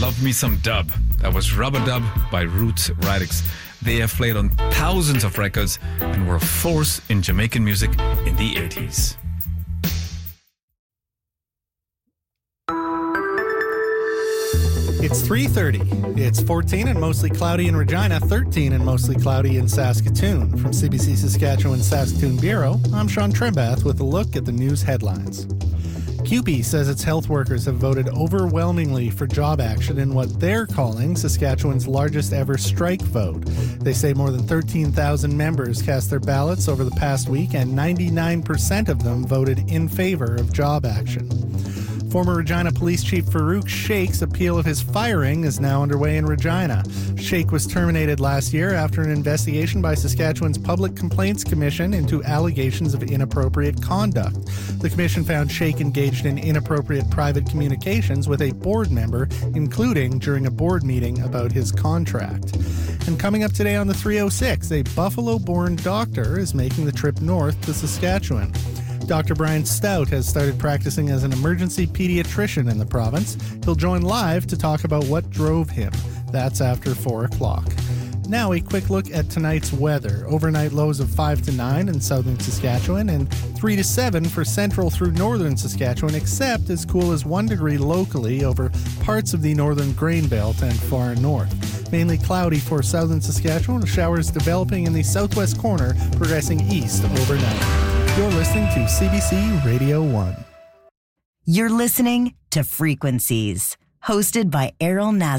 Love me some dub. That was Rubber Dub by Roots Radics. They have played on thousands of records and were a force in Jamaican music in the 80s. It's 3:30. It's 14 and mostly cloudy in Regina, 13 and mostly cloudy in Saskatoon. From CBC Saskatchewan Saskatoon Bureau, I'm Sean Trembath with a look at the news headlines. CUPE says its health workers have voted overwhelmingly for job action in what they're calling Saskatchewan's largest ever strike vote. They say more than 13,000 members cast their ballots over the past week, and 99% of them voted in favor of job action. Former Regina Police Chief Farouk Sheikh's appeal of his firing is now underway in Regina. Sheikh was terminated last year after an investigation by Saskatchewan's Public Complaints Commission into allegations of inappropriate conduct. The commission found Sheikh engaged in inappropriate private communications with a board member, including during a board meeting about his contract. And coming up today on the 306, a Buffalo-born doctor is making the trip north to Saskatchewan. Dr. Brian Stout has started practicing as an emergency pediatrician in the province. He'll join live to talk about what drove him. That's after 4 o'clock. Now a quick look at tonight's weather. Overnight lows of 5 to 9 in southern Saskatchewan and 3 to 7 for central through northern Saskatchewan, except as cool as 1 degree locally over parts of the northern grain belt and far north. Mainly cloudy for southern Saskatchewan, showers developing in the southwest corner, progressing east overnight. You're listening to CBC Radio 1. You're listening to Frequencies, hosted by Errol Nazar.